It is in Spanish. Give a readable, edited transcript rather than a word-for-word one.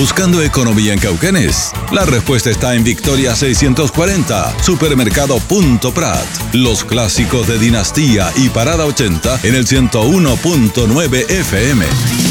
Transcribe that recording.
¿Buscando economía en Cauquenes? La respuesta está en Victoria 640, Supermercado Punto Prat. Los clásicos de Dinastía y Parada 80 en el 101.9 FM.